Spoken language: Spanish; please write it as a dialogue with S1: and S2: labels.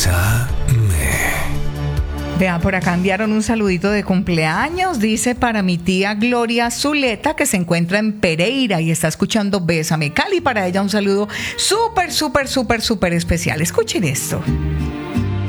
S1: Vea, por acá enviaron un saludito de cumpleaños. Dice para mi tía Gloria Zuleta, que se encuentra en Pereira y está escuchando Bésame Cali. Para ella un saludo súper especial. Escuchen esto.